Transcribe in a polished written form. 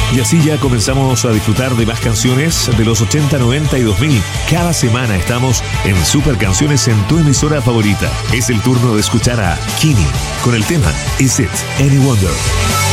Y así ya comenzamos a disfrutar de más canciones de los 80, 90 y 2000. Cada semana estamos en Super Canciones en tu emisora favorita. Es el turno de escuchar a Kini con el tema Is It Any Wonder.